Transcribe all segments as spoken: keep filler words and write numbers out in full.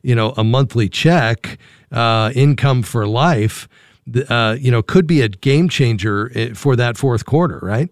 you know, a monthly check, uh, income for life, uh, you know, could be a game changer for that fourth quarter, right?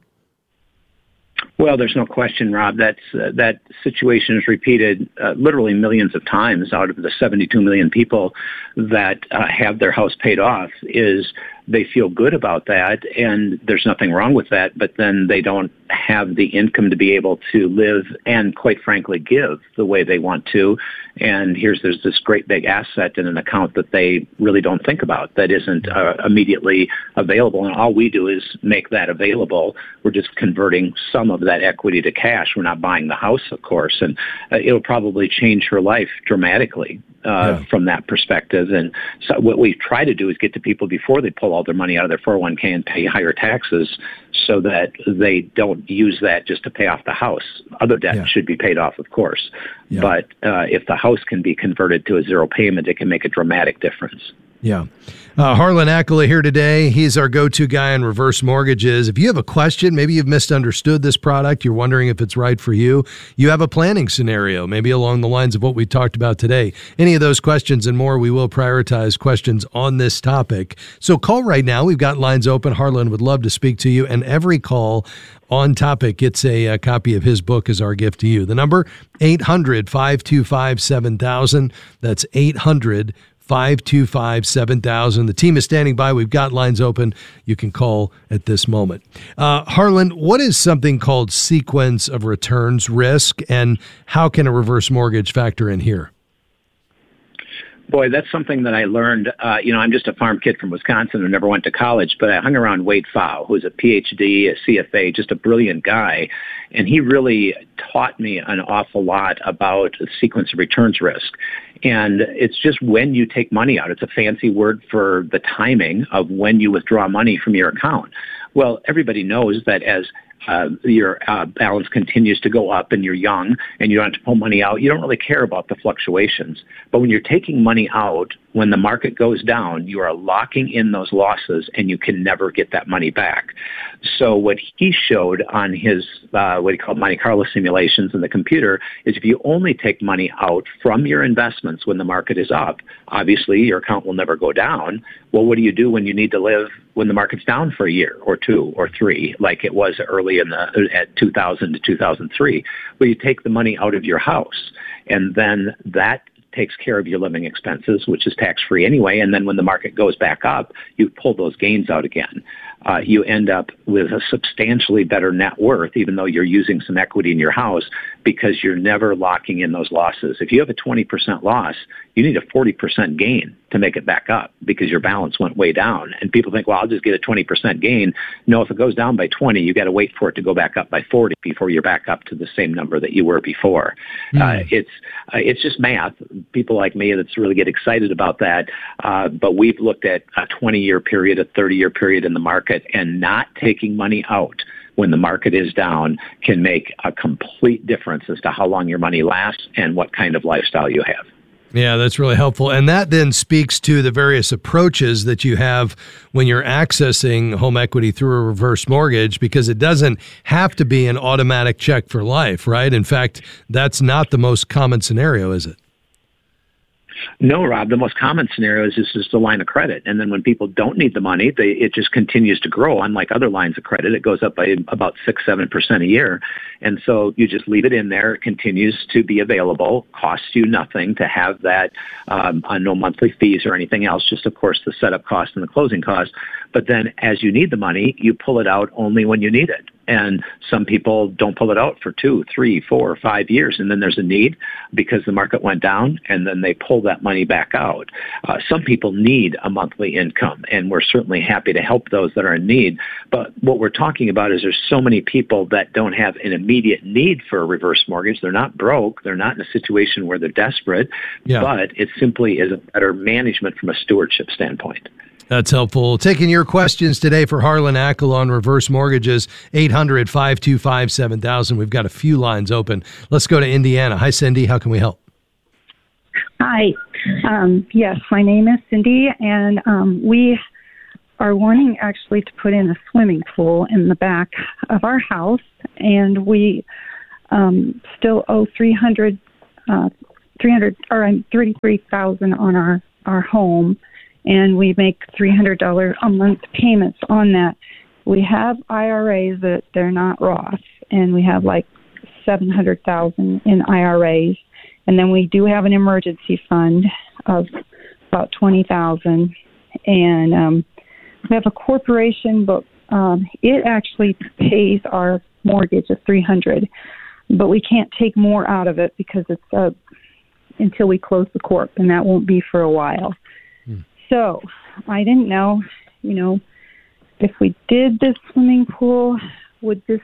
Well, there's no question, Rob. That's, uh, that situation is repeated uh, literally millions of times out of the seventy-two million people that uh, have their house paid off. Is they feel good about that, and there's nothing wrong with that, but then they don't have the income to be able to live and, quite frankly, give the way they want to. And here's there's this great big asset in an account that they really don't think about, that isn't uh, immediately available. And all we do is make that available. We're just converting some of that equity to cash. We're not buying the house, of course, and uh, it'll probably change her life dramatically uh, yeah. from that perspective. And so what we try to do is get to people before they pull all their money out of their four oh one k and pay higher taxes, so that they don't use that just to pay off the house. Other debt yeah. should be paid off, of course. Yeah. But uh, if the house can be converted to a zero payment, it can make a dramatic difference. Yeah. Uh, Harlan Accola here today. He's our go-to guy on reverse mortgages. If you have a question, maybe you've misunderstood this product, you're wondering if it's right for you, you have a planning scenario, maybe along the lines of what we talked about today. Any of those questions and more, we will prioritize questions on this topic. So call right now. We've got lines open. Harlan would love to speak to you, and every call on topic gets a, a copy of his book as our gift to you. The number, eight hundred, five two five, seven thousand. That's eight hundred, five two five, seven thousand. The team is standing by. We've got lines open. You can call at this moment. Uh, Harlan, what is something called sequence of returns risk, and how can a reverse mortgage factor in here? Boy, that's something that I learned. Uh, you know, I'm just a farm kid from Wisconsin who never went to college, but I hung around Wade Pfau, who's a P H D, a C F A, just a brilliant guy. And he really taught me an awful lot about the sequence of returns risk. And it's just when you take money out. It's a fancy word for the timing of when you withdraw money from your account. Well, everybody knows that as Uh, your uh, balance continues to go up and you're young and you don't have to pull money out, you don't really care about the fluctuations. But when you're taking money out, when the market goes down, you are locking in those losses and you can never get that money back. So what he showed on his, uh, what he called Monte Carlo simulations in the computer, is if you only take money out from your investments when the market is up, obviously your account will never go down. Well, what do you do when you need to live when the market's down for a year or two or three, like it was early in the at two thousand to two thousand three? Well, you take the money out of your house, and then that takes care of your living expenses, which is tax-free anyway. And then when the market goes back up, you pull those gains out again. Uh, you end up with a substantially better net worth, even though you're using some equity in your house, because you're never locking in those losses. If you have a twenty percent loss, you need a forty percent gain to make it back up because your balance went way down. And people think, well, I'll just get a twenty percent gain. No, if it goes down by twenty, you got to wait for it to go back up by forty before you're back up to the same number that you were before. Mm. Uh, it's uh, it's just math. People like me that's really get excited about that. Uh, but we've looked at a twenty-year period, a thirty-year period in the market, and not taking money out when the market is down can make a complete difference as to how long your money lasts and what kind of lifestyle you have. Yeah, that's really helpful. And that then speaks to the various approaches that you have when you're accessing home equity through a reverse mortgage, because it doesn't have to be an automatic check for life, right? In fact, that's not the most common scenario, is it? No, Rob. The most common scenario is this is the line of credit. And then when people don't need the money, they, it just continues to grow. Unlike other lines of credit, it goes up by about six, seven percent a year. And so you just leave it in there. It continues to be available, costs you nothing to have that, um, on no monthly fees or anything else, just, of course, the setup cost and the closing cost. But then as you need the money, you pull it out only when you need it. And some people don't pull it out for two, three, four, five years. And then there's a need because the market went down, and then they pull that money back out. Uh, some people need a monthly income, and we're certainly happy to help those that are in need. But what we're talking about is there's so many people that don't have an immediate need for a reverse mortgage. They're not broke. They're not in a situation where they're desperate, yeah. but it simply is a better management from a stewardship standpoint. That's helpful. Taking your questions today for Harlan Accola on reverse mortgages, eight hundred, five two five, seven thousand. We've got a few lines open. Let's go to Indiana. Hi, Cindy. How can we help? Hi. Um, yes, my name is Cindy, and um, we are wanting actually to put in a swimming pool in the back of our house, and we um, still owe three hundred three hundred or thirty-three thousand on our, our home, and we make three hundred dollars a month payments on that. We have I R As that they're not Roth, and we have like seven hundred thousand in I R As, and then we do have an emergency fund of about twenty thousand, and um, we have a corporation, but um, it actually pays our mortgage of three hundred, but we can't take more out of it because it's uh, until we close the corp, and that won't be for a while. Hmm. So I didn't know, you know, if we did this swimming pool, would this,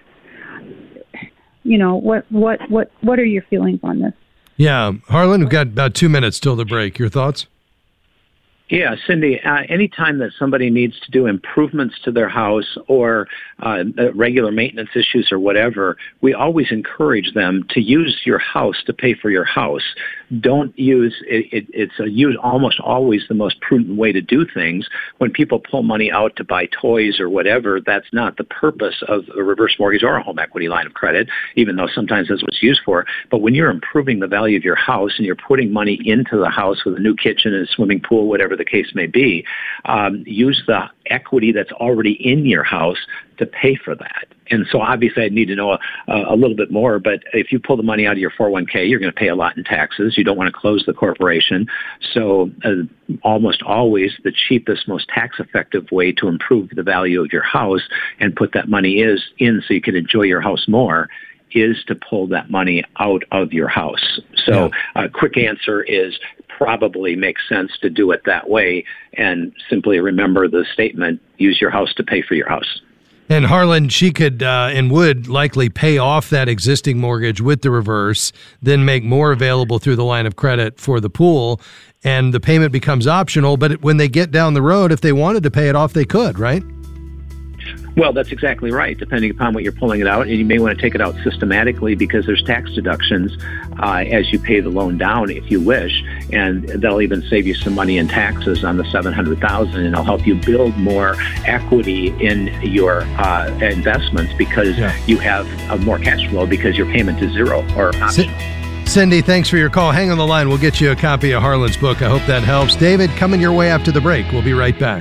you know, what what what what are your feelings on this? Yeah, Harlan, we've got about two minutes till the break. Your thoughts? Yeah, Cindy, uh, anytime that somebody needs to do improvements to their house or uh, regular maintenance issues or whatever, we always encourage them to use your house to pay for your house. Don't use it, it, it's a, use almost always the most prudent way to do things. When people pull money out to buy toys or whatever, that's not the purpose of a reverse mortgage or a home equity line of credit, even though sometimes that's what it's used for. But when you're improving the value of your house and you're putting money into the house with a new kitchen and a swimming pool, whatever the case may be, um, use the equity that's already in your house to pay for that. And so obviously I'd need to know a, a little bit more, but if you pull the money out of your four oh one k, you're going to pay a lot in taxes. You don't want to close the corporation. So uh, almost always the cheapest, most tax-effective way to improve the value of your house and put that money is in so you can enjoy your house more is to pull that money out of your house. So a yeah. quick answer is probably makes sense to do it that way, and simply remember the statement, use your house to pay for your house. And Harlan, she could uh, and would likely pay off that existing mortgage with the reverse, then make more available through the line of credit for the pool, and the payment becomes optional. But when they get down the road, if they wanted to pay it off, they could, right? Well, that's exactly right, depending upon what you're pulling it out. And you may want to take it out systematically because there's tax deductions uh, as you pay the loan down if you wish. And that'll even save you some money in taxes on the seven hundred thousand dollars, and it'll help you build more equity in your uh, investments because yeah. you have uh, more cash flow because your payment is zero or optional. Cindy, thanks for your call. Hang on the line. We'll get you a copy of Harlan's book. I hope that helps. David, coming your way after the break. We'll be right back.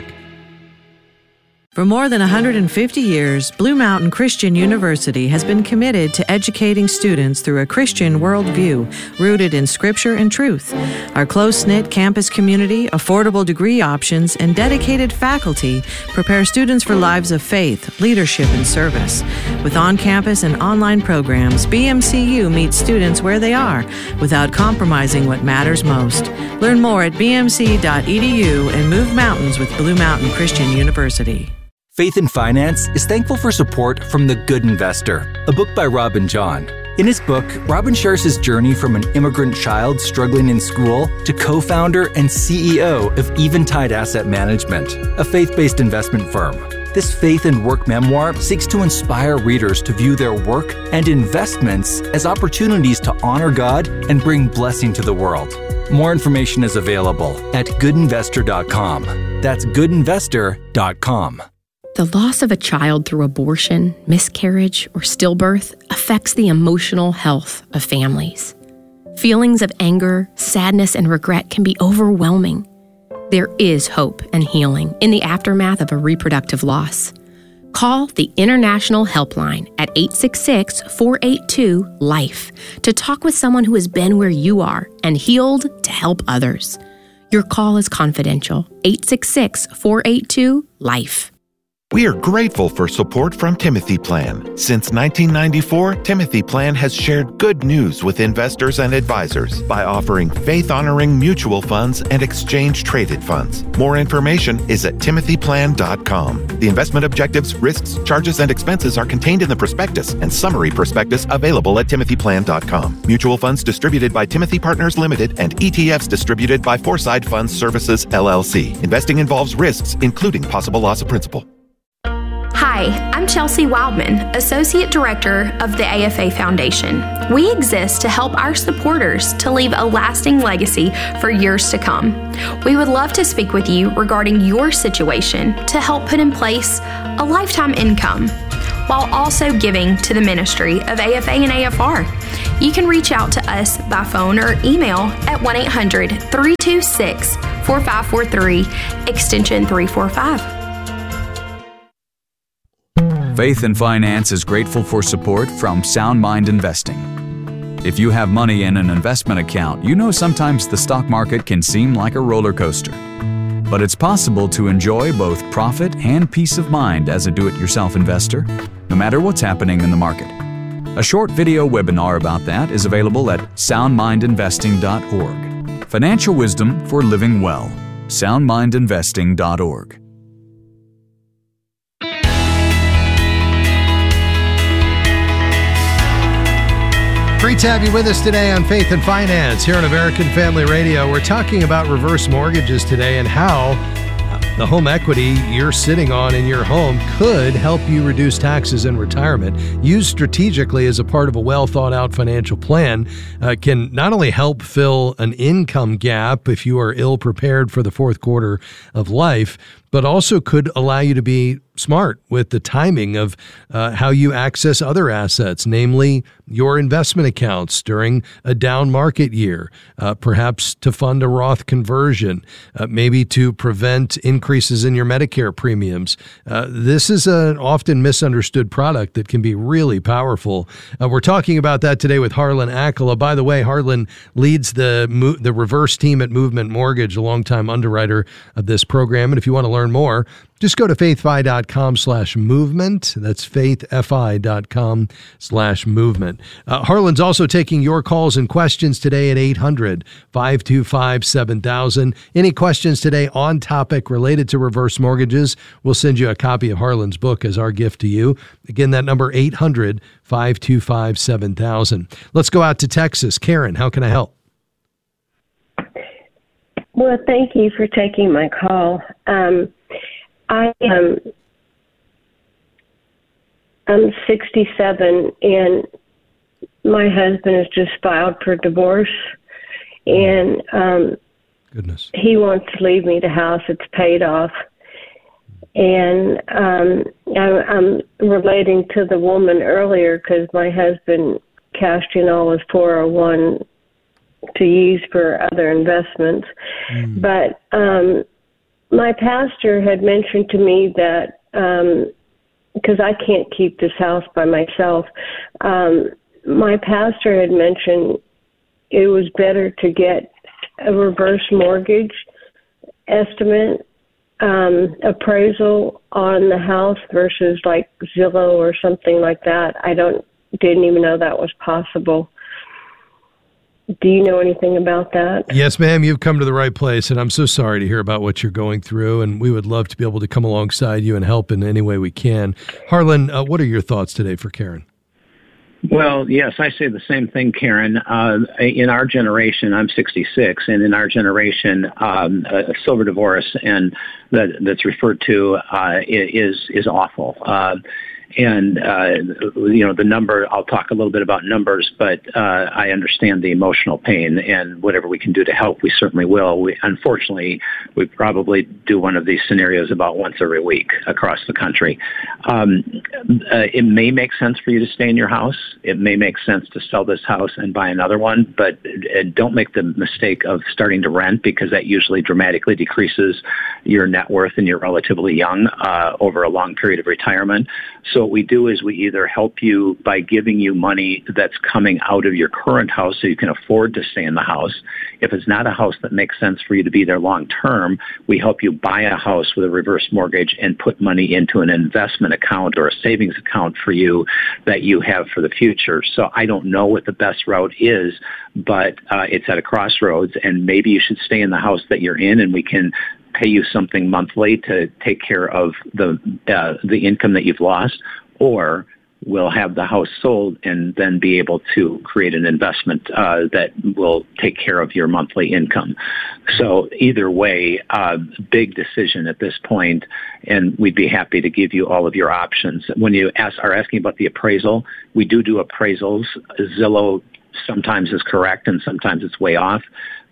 For more than one hundred fifty years, Blue Mountain Christian University has been committed to educating students through a Christian worldview rooted in Scripture and truth. Our close-knit campus community, affordable degree options, and dedicated faculty prepare students for lives of faith, leadership, and service. With on-campus and online programs, B M C U meets students where they are without compromising what matters most. Learn more at b m c dot e d u and move mountains with Blue Mountain Christian University. Faith in Finance is thankful for support from The Good Investor, a book by Robin John. In his book, Robin shares his journey from an immigrant child struggling in school to co-founder and C E O of Eventide Asset Management, a faith-based investment firm. This faith and work memoir seeks to inspire readers to view their work and investments as opportunities to honor God and bring blessing to the world. More information is available at good investor dot com. That's good investor dot com. The loss of a child through abortion, miscarriage, or stillbirth affects the emotional health of families. Feelings of anger, sadness, and regret can be overwhelming. There is hope and healing in the aftermath of a reproductive loss. Call the International Helpline at eight six six, four eight two, LIFE to talk with someone who has been where you are and healed to help others. Your call is confidential. eight six six, four eight two, LIFE. We are grateful for support from Timothy Plan. Since nineteen ninety-four, Timothy Plan has shared good news with investors and advisors by offering faith-honoring mutual funds and exchange-traded funds. More information is at timothy plan dot com. The investment objectives, risks, charges, and expenses are contained in the prospectus and summary prospectus available at timothy plan dot com. Mutual funds distributed by Timothy Partners Limited and E T Fs distributed by Foreside Funds Services, L L C. Investing involves risks, including possible loss of principal. Hi, I'm Chelsea Wildman, Associate Director of the A F A Foundation. We exist to help our supporters to leave a lasting legacy for years to come. We would love to speak with you regarding your situation to help put in place a lifetime income while also giving to the ministry of A F A and A F R. You can reach out to us by phone or email at one eight hundred, three two six, four five four three, extension three forty-five. Faith and Finance is grateful for support from Sound Mind Investing. If you have money in an investment account, you know sometimes the stock market can seem like a roller coaster. But it's possible to enjoy both profit and peace of mind as a do-it-yourself investor, no matter what's happening in the market. A short video webinar about that is available at sound mind investing dot org. Financial wisdom for living well. sound mind investing dot org. Great to have you with us today on Faith and Finance here on American Family Radio. We're talking about reverse mortgages today and how the home equity you're sitting on in your home could help you reduce taxes in retirement. Used strategically as a part of a well-thought-out financial plan, uh, can not only help fill an income gap if you are ill-prepared for the fourth quarter of life, but also could allow you to be smart with the timing of uh, how you access other assets, namely your investment accounts during a down market year, uh, perhaps to fund a Roth conversion, uh, maybe to prevent increases in your Medicare premiums. Uh, this is an often misunderstood product that can be really powerful. Uh, we're talking about that today with Harlan Accola. By the way, Harlan leads the mo- the reverse team at Movement Mortgage, a longtime underwriter of this program. And if you want to learn more, just go to faithfi.com slash movement. That's faithfi.com slash movement. Uh, Harlan's also taking your calls and questions today at eight hundred, five two five, seven thousand. Any questions today on topic related to reverse mortgages, we'll send you a copy of Harlan's book as our gift to you. Again, that number eight hundred, five two five, seven thousand. Let's go out to Texas. Karen, how can I help? Well, thank you for taking my call. Um, I am I'm sixty-seven, and my husband has just filed for divorce, and um, Goodness. he wants to leave me the house. It's paid off, and um, I, I'm relating to the woman earlier because my husband cashed in all his four oh one to use for other investments, mm. but um, my pastor had mentioned to me that, um, because I can't keep this house by myself, um, my pastor had mentioned it was better to get a reverse mortgage estimate, um, appraisal on the house versus like Zillow or something like that. I don't, didn't even know that was possible. Do you know anything about that? Yes, ma'am. You've come to the right place, and I'm so sorry to hear about what you're going through, and we would love to be able to come alongside you and help in any way we can. Harlan, uh, what are your thoughts today for Karen? Well, yes, I say the same thing, Karen. Uh, in our generation, I'm sixty-six, and in our generation, um, a silver divorce and that, that's referred to uh, is is awful. Uh, And, uh, you know, the number, I'll talk a little bit about numbers, but uh, I understand the emotional pain, and whatever we can do to help, we certainly will. We, unfortunately, we probably do one of these scenarios about once every week across the country. Um, uh, it may make sense for you to stay in your house. It may make sense to sell this house and buy another one, but uh, don't make the mistake of starting to rent, because that usually dramatically decreases your net worth and you're relatively young uh, over a long period of retirement. So what we do is we either help you by giving you money that's coming out of your current house so you can afford to stay in the house. If it's not a house that makes sense for you to be there long term, we help you buy a house with a reverse mortgage and put money into an investment account or a savings account for you that you have for the future. So I don't know what the best route is, but uh, it's at a crossroads, and maybe you should stay in the house that you're in, and we can pay you something monthly to take care of the uh, the income that you've lost, or we'll have the house sold and then be able to create an investment uh, that will take care of your monthly income. So either way, uh, big decision at this point, and we'd be happy to give you all of your options. When you ask, are asking about the appraisal, we do do appraisals. Zillow sometimes is correct and sometimes it's way off.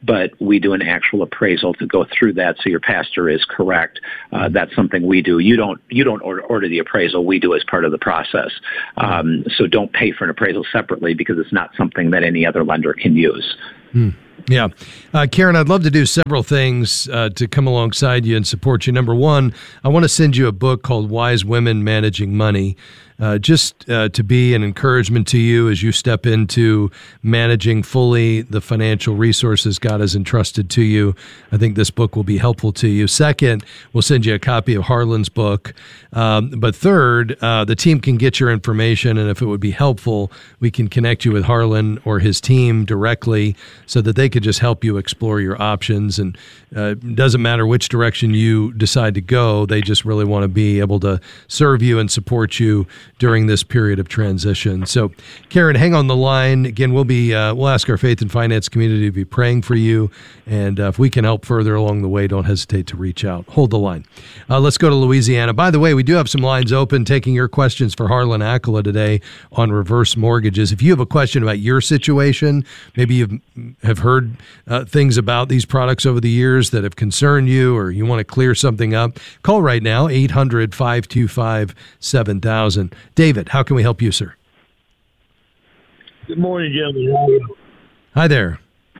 but we do an actual appraisal to go through that so your pastor is correct. Uh, that's something we do. You don't you don't order, order the appraisal. We do as part of the process. Um, so don't pay for an appraisal separately because it's not something that any other lender can use. Hmm. Yeah. Uh, Karen, I'd love to do several things uh, to come alongside you and support you. Number one, I want to send you a book called Wise Women Managing Money, uh, just uh, to be an encouragement to you as you step into managing fully the financial resources God has entrusted to you. I think this book will be helpful to you. Second, we'll send you a copy of Harlan's book. Um, but third, uh, the team can get your information, and if it would be helpful, we can connect you with Harlan or his team directly so that they could just help you explore your options. And uh, it doesn't matter which direction you decide to go. They just really want to be able to serve you and support you during this period of transition. So, Karen, hang on the line. Again, we'll be uh, we'll ask our faith and finance community to be praying for you. And uh, if we can help further along the way, don't hesitate to reach out. Hold the line. Uh, let's go to Louisiana. By the way, we do have some lines open taking your questions for Harlan Accola today on reverse mortgages. If you have a question about your situation, maybe you have heard uh, things about these products over the years that have concerned you, or you want to clear something up, call right now, eight hundred, five two five, seven thousand. David, how can we help you, sir? Good morning, gentlemen. How are you? Hi there.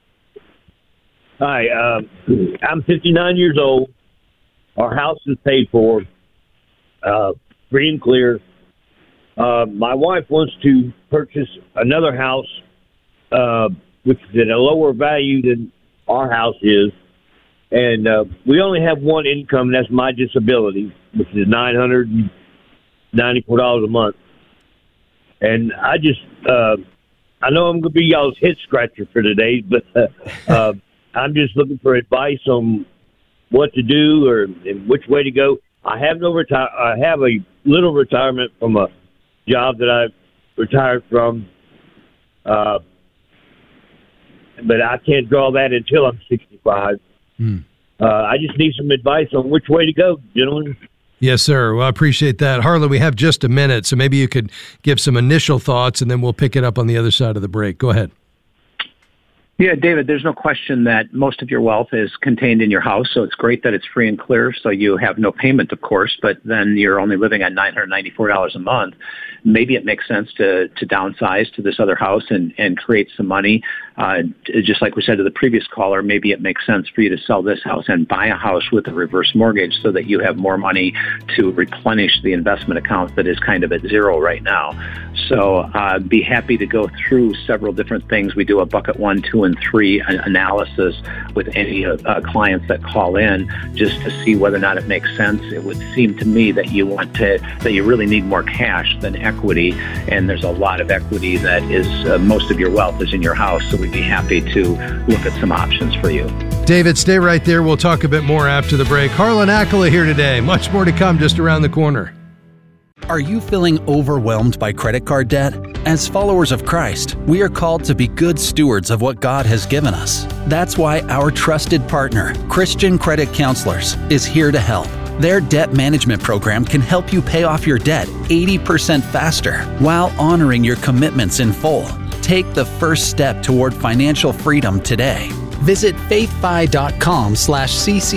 Hi, um, I'm fifty-nine years old. Our house is paid for, uh, free and clear. Uh, my wife wants to purchase another house, uh, which is at a lower value than our house is. And uh, we only have one income, and that's my disability, which is nine hundred ninety-four dollars a month. And I just, uh, I know I'm going to be y'all's head scratcher for today, but uh, uh, I'm just looking for advice on what to do or and which way to go. I have no retire. I have a little retirement from a job that I retired from, uh, but I can't draw that until I'm sixty-five. Hmm. Uh, I just need some advice on which way to go, gentlemen. Yes, sir. Well, I appreciate that. Harlan, we have just a minute, so maybe you could give some initial thoughts, and then we'll pick it up on the other side of the break. Go ahead. Yeah, David, there's no question that most of your wealth is contained in your house, so it's great that it's free and clear, so you have no payment, of course, but then you're only living at nine hundred ninety-four dollars a month. Maybe it makes sense to, to downsize to this other house and, and create some money. Uh, just like we said to the previous caller, maybe it makes sense for you to sell this house and buy a house with a reverse mortgage so that you have more money to replenish the investment account that is kind of at zero right now. So uh, be happy to go through several different things. We do a bucket one, two, and three analysis with any uh, clients that call in just to see whether or not it makes sense. It would seem to me that you want to, that you really need more cash than equity, and there's a lot of equity that is, uh, most of your wealth is in your house, so we'd be happy to look at some options for you. David, stay right there. We'll talk a bit more after the break. Harlan Accola here today. Much more to come just around the corner. Are you feeling overwhelmed by credit card debt? As followers of Christ, we are called to be good stewards of what God has given us. That's why our trusted partner, Christian Credit Counselors, is here to help. Their debt management program can help you pay off your debt eighty percent faster while honoring your commitments in full. Take the first step toward financial freedom today. Visit faithfi.com slash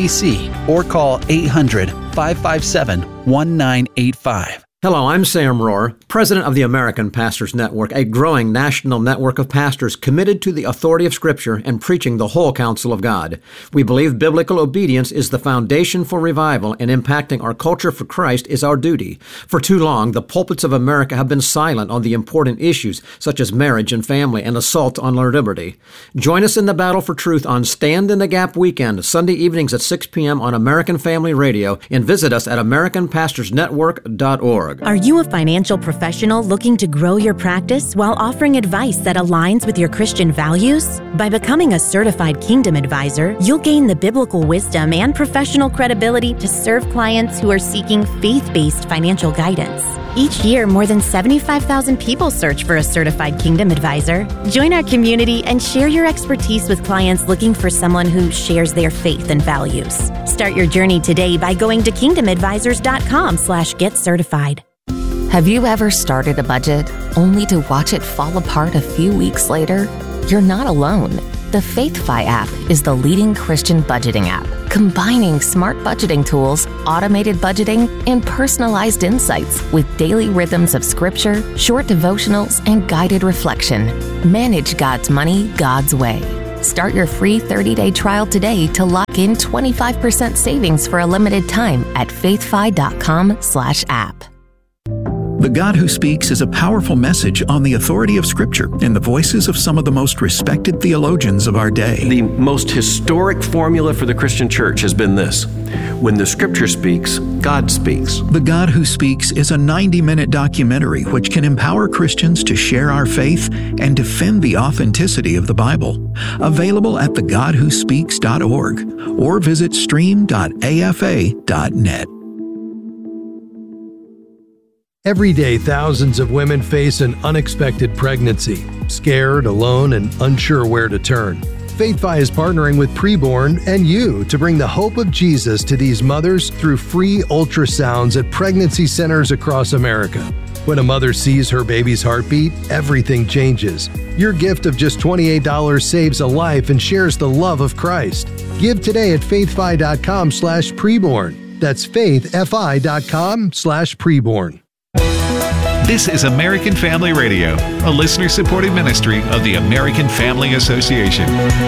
CCC or call eight hundred, five five seven, one nine eight five. Hello, I'm Sam Rohr, president of the American Pastors Network, a growing national network of pastors committed to the authority of Scripture and preaching the whole counsel of God. We believe biblical obedience is the foundation for revival, and impacting our culture for Christ is our duty. For too long, the pulpits of America have been silent on the important issues such as marriage and family and assault on our liberty. Join us in the battle for truth on Stand in the Gap weekend, Sunday evenings at six p.m. on American Family Radio, and visit us at american pastors network dot org. Are you a financial professional looking to grow your practice while offering advice that aligns with your Christian values? By becoming a certified Kingdom Advisor, you'll gain the biblical wisdom and professional credibility to serve clients who are seeking faith-based financial guidance. Each year, more than seventy-five thousand people search for a certified Kingdom Advisor. Join our community and share your expertise with clients looking for someone who shares their faith and values. Start your journey today by going to kingdom advisors dot com slash get certified. Have you ever started a budget only to watch it fall apart a few weeks later? You're not alone. The FaithFi app is the leading Christian budgeting app, combining smart budgeting tools, automated budgeting, and personalized insights with daily rhythms of scripture, short devotionals, and guided reflection. Manage God's money God's way. Start your free thirty-day trial today to lock in twenty-five percent savings for a limited time at faithfi.com slash app. The God Who Speaks is a powerful message on the authority of Scripture in the voices of some of the most respected theologians of our day. The most historic formula for the Christian church has been this: when the Scripture speaks, God speaks. The God Who Speaks is a ninety-minute documentary which can empower Christians to share our faith and defend the authenticity of the Bible. Available at the god who speaks dot org or visit stream dot a f a dot net. Every day, thousands of women face an unexpected pregnancy, scared, alone, and unsure where to turn. FaithFi is partnering with Preborn and you to bring the hope of Jesus to these mothers through free ultrasounds at pregnancy centers across America. When a mother sees her baby's heartbeat, everything changes. Your gift of just twenty-eight dollars saves a life and shares the love of Christ. Give today at faithfi.com slash preborn. That's faithfi.com slash preborn. This is American Family Radio, a listener-supported ministry of the American Family Association.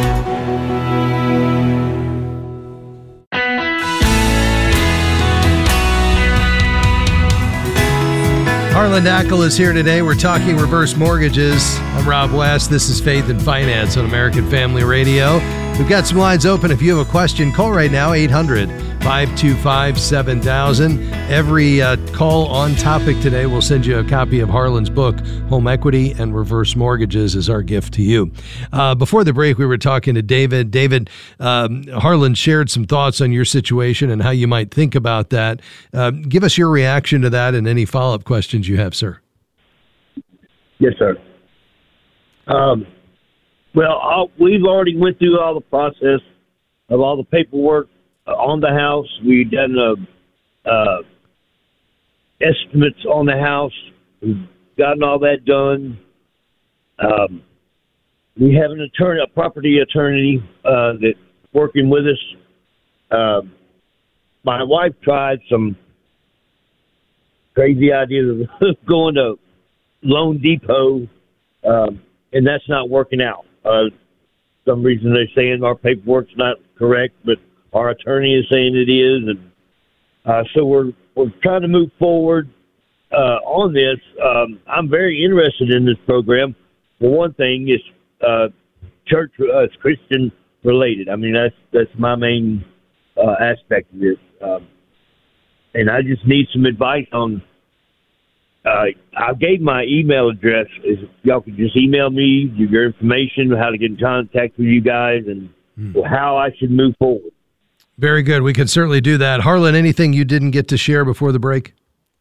Harlan Dackel is here today. We're talking reverse mortgages. I'm Rob West. This is Faith and Finance on American Family Radio. We've got some lines open. If you have a question, call right now, eight hundred, five two five, seven thousand. Every uh, call on topic today will send you a copy of Harlan's book, Home Equity and Reverse Mortgages, as our gift to you. Uh, before the break, we were talking to David. David, um, Harlan shared some thoughts on your situation and how you might think about that. Uh, give us your reaction to that and any follow-up questions you have, sir. Yes, sir. Um, well, I'll, we've already went through all the process of all the paperwork on the house. We've done uh, uh, estimates on the house. We've gotten all that done. Um, we have an attorney, a property attorney uh, that's working with us. Uh, my wife tried some crazy ideas of going to Loan Depot, um, and that's not working out. Uh, some reason they're saying our paperwork's not correct, but our attorney is saying it is, and uh, so we're we're trying to move forward uh, on this. Um, I'm very interested in this program. For one thing, it's uh, church, uh, it's Christian related. I mean, that's that's my main uh, aspect of this, um, and I just need some advice on. Uh, I gave my email address. If y'all could just email me your information, how to get in contact with you guys, and mm. how I should move forward. Very good. We can certainly do that. Harlan, anything you didn't get to share before the break?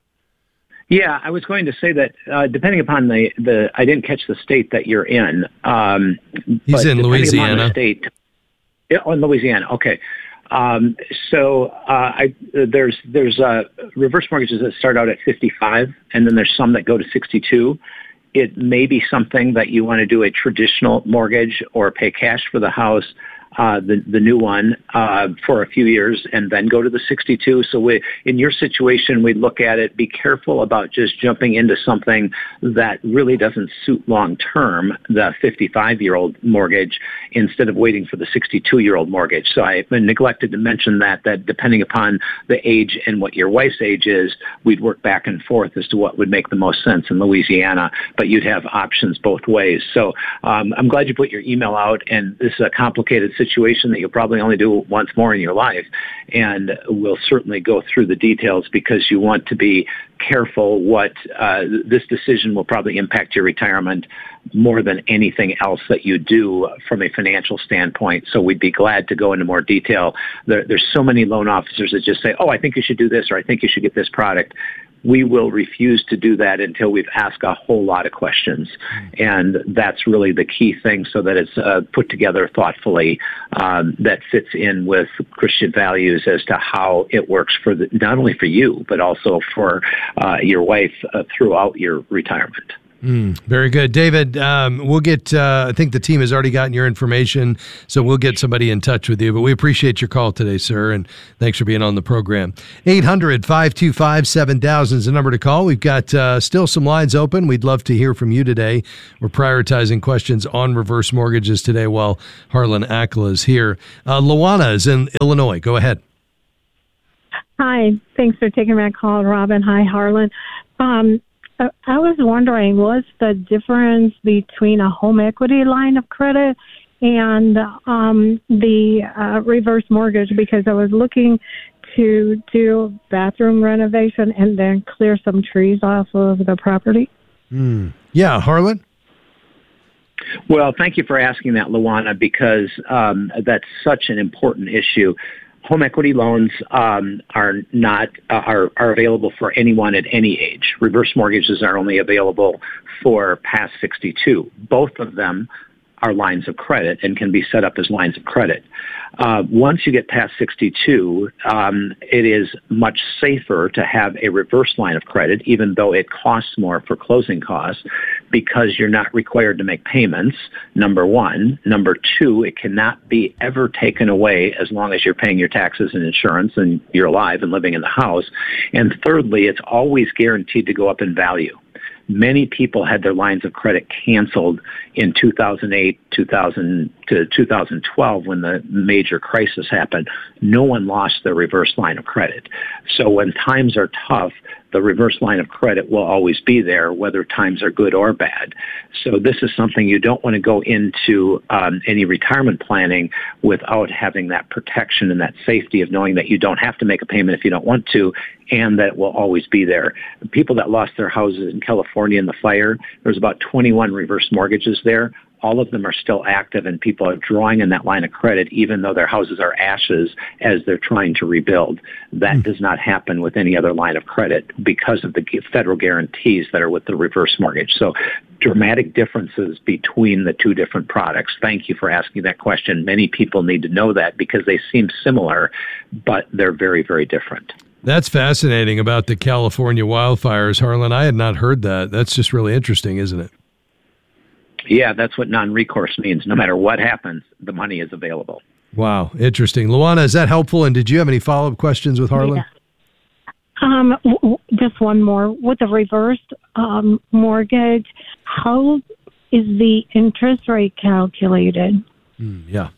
Yeah, I was going to say that uh, depending upon the, the, I didn't catch the state that you're in. Um, He's in Louisiana. State, yeah, oh, in Louisiana. Okay. Um, so uh, I, there's there's uh, reverse mortgages that start out at fifty-five, and then there's some that go to sixty-two. It may be something that you want to do a traditional mortgage or pay cash for the house, uh, the the new one, uh, for a few years, and then go to the sixty-two. So we, in your situation, we look at it. Be careful about just jumping into something that really doesn't suit long term, the fifty-five-year-old mortgage, instead of waiting for the sixty-two-year-old mortgage. So I neglected to mention that that depending upon the age and what your wife's age is, we'd work back and forth as to what would make the most sense in Louisiana. But you'd have options both ways. So um, I'm glad you put your email out, and this is a complicated situation that you'll probably only do once more in your life. And we'll certainly go through the details because you want to be careful what uh, this decision will probably impact your retirement more than anything else that you do from a financial standpoint. So we'd be glad to go into more detail. There, there's so many loan officers that just say, oh, I think you should do this, or I think you should get this product. We will refuse to do that until we've asked a whole lot of questions. And that's really the key thing, so that it's uh, put together thoughtfully, um, that fits in with Christian values as to how it works for the, not only for you, but also for uh, your wife uh, throughout your retirement. Mm, very good. David, um, we'll get, uh, I think the team has already gotten your information, so we'll get somebody in touch with you. But we appreciate your call today, sir, and thanks for being on the program. eight hundred, five two five, seven thousand is the number to call. We've got uh, still some lines open. We'd love to hear from you today. We're prioritizing questions on reverse mortgages today while Harlan Akela is here. Uh, Luana is in Illinois. Go ahead. Hi. Thanks for taking my call, Robin. Hi, Harlan. Um, I was wondering, what's the difference between a home equity line of credit and um, the uh, reverse mortgage? Because I was looking to do bathroom renovation and then clear some trees off of the property. Mm. Yeah, Harlan? Well, thank you for asking that, Luana, because um, that's such an important issue. Home equity loans um, are not uh, are are available for anyone at any age. Reverse mortgages are only available for past sixty-two. Both of them are lines of credit and can be set up as lines of credit. Uh, once you get past sixty-two, um, it is much safer to have a reverse line of credit, even though it costs more for closing costs, because you're not required to make payments, number one. Number two, it cannot be ever taken away as long as you're paying your taxes and insurance and you're alive and living in the house. And thirdly, it's always guaranteed to go up in value. Many people had their lines of credit canceled in two thousand eight, two thousand to two thousand twelve when the major crisis happened. No one lost their reverse line of credit. So when times are tough, the reverse line of credit will always be there, whether times are good or bad. So this is something you don't want to go into um, any retirement planning without having that protection and that safety of knowing that you don't have to make a payment if you don't want to, and that it will always be there. People that lost their houses in California in the fire, there's about twenty-one reverse mortgages there. All of them are still active, and people are drawing in that line of credit even though their houses are ashes as they're trying to rebuild. That mm. does not happen with any other line of credit because of the federal guarantees that are with the reverse mortgage. So dramatic differences between the two different products. Thank you for asking that question. Many people need to know that because they seem similar, but they're very, very different. That's fascinating about the California wildfires, Harlan. I had not heard that. That's just really interesting, isn't it? Yeah, that's what non-recourse means. No matter what happens, the money is available. Wow, interesting. Luana, is that helpful? And did you have any follow-up questions with Harlan? Yeah. Um, w- just one more. With the reverse um, mortgage, how is the interest rate calculated? Mm, yeah.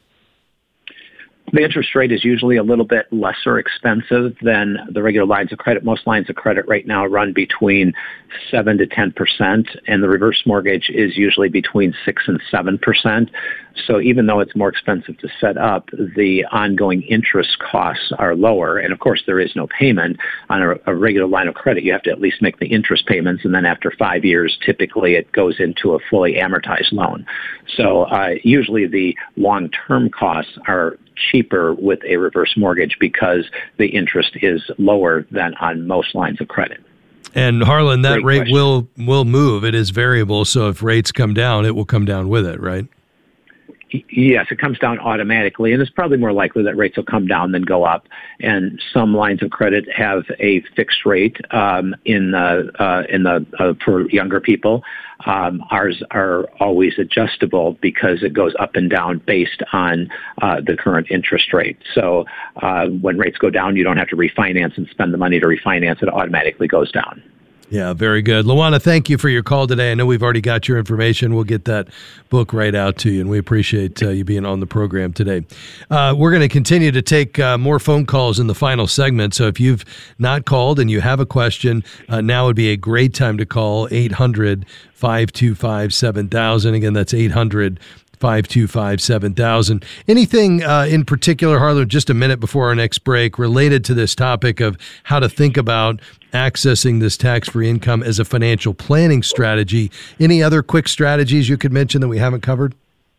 The interest rate is usually a little bit lesser expensive than the regular lines of credit. Most lines of credit right now run between seven to ten percent, and the reverse mortgage is usually between six and seven percent. So even though it's more expensive to set up, the ongoing interest costs are lower. And of course, there is no payment on a, a regular line of credit. You have to at least make the interest payments, and then after five years, typically it goes into a fully amortized loan. So uh, usually the long-term costs are cheaper with a reverse mortgage because the interest is lower than on most lines of credit. And Harlan, that Great rate question. will will move. It is variable, so if rates come down, it will come down with it, right? Yes, it comes down automatically, and it's probably more likely that rates will come down than go up. And some lines of credit have a fixed rate um, in the uh, in the uh, for younger people. Um, ours are always adjustable because it goes up and down based on uh, the current interest rate. So uh, when rates go down, you don't have to refinance and spend the money to refinance. It automatically goes down. Yeah, very good. Luana, thank you for your call today. I know we've already got your information. We'll get that book right out to you, and we appreciate uh, you being on the program today. Uh, we're going to continue to take uh, more phone calls in the final segment, so if you've not called and you have a question, uh, now would be a great time to call eight hundred, five two five, seven thousand. Again, that's eight hundred, five two five, seven thousand. Anything uh, in particular, Harlan, just a minute before our next break, related to this topic of how to think about accessing this tax-free income as a financial planning strategy? Any other quick strategies you could mention that we haven't covered?